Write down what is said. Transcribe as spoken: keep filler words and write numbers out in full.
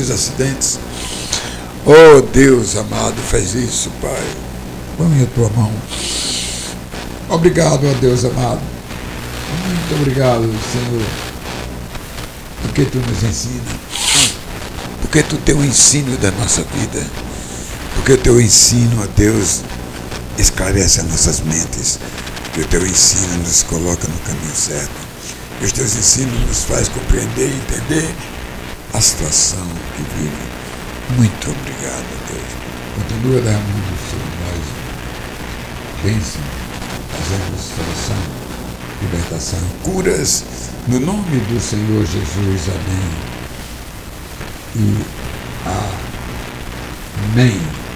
dos acidentes. Oh, Deus amado, faz isso, Pai. Põe a tua mão. Obrigado, ó Deus amado. Muito obrigado, Senhor, porque Tu nos ensina, porque Tu tem o ensino da nossa vida, porque o Teu ensino, ó Deus, esclarece as nossas mentes, que o Teu ensino nos coloca no caminho certo, que os Teus ensinos nos faz compreender e entender a situação que vive. Muito obrigado, Deus. Continua derramando sobre nós bênção, fazendo solução, libertação, curas, no nome do Senhor Jesus. Amém. E amém.